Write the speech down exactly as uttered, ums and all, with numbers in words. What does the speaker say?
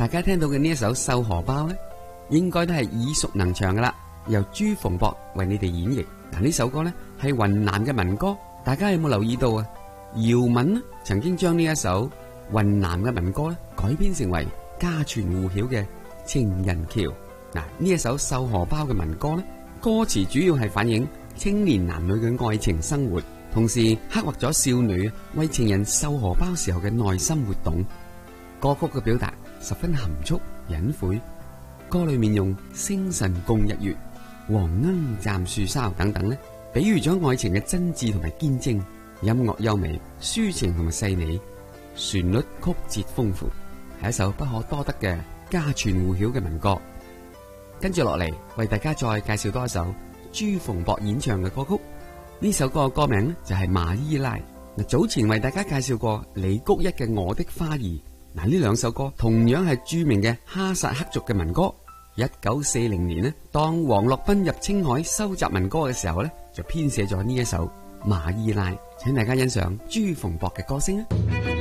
大家聽到嘅呢一首繡荷包呢，應該都係耳熟能詳噶啦，由朱逢博為你哋演繹。嗱，呢首歌呢係雲南嘅民歌，大家有冇留意到啊？姚敏呢曾經將呢一首雲南嘅民歌呢改編成為家傳戶曉嘅情人橋。嗱，呢一首繡荷包嘅民歌呢，歌詞主要係反映青年男女嘅愛情生活，同時刻畫咗少女為情人繡荷包時候嘅內心活動。歌曲嘅表達十分含蓄隱晦，歌裏面用星辰共日月、黃鶯站樹梢等等呢，比喻咗愛情嘅真摯同埋堅貞。音樂優美，抒情同埋細膩，旋律曲折豐富，係一首不可多得嘅家傳戶曉嘅民歌。跟住落嚟，為大家再介紹多一首朱逢博演唱嘅歌曲。呢首歌嘅歌名呢就係《馬伊拉》。嗱，早前為大家介紹過李谷一嘅《我的花兒》。嗱，呢兩首歌同樣係著名嘅哈薩克族嘅民歌。一九四零年呢，當王洛賓入青海收集民歌嘅時候呢，就編寫咗呢一首《馬伊拉》。請大家欣賞朱逢博嘅歌聲啊！